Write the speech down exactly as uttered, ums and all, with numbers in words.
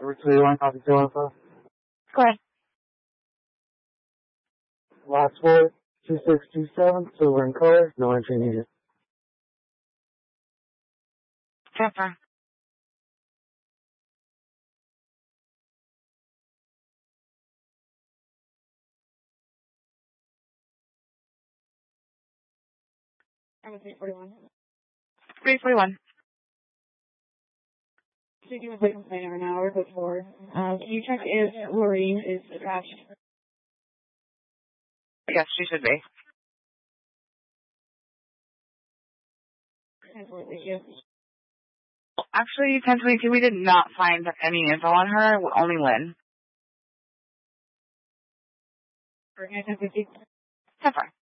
Number two, you want to copy two info? Go ahead. Last four, two six two seven, silver in color, no entry needed. Transfer. three forty-one. three forty-one. So you was complaint an hour before. Um, can you check if Lorraine is attached? Yes, she should be. Thank you. Actually, ten twenty-two, we did not find any info on her, only Lynn. For ten fifty. Transfer.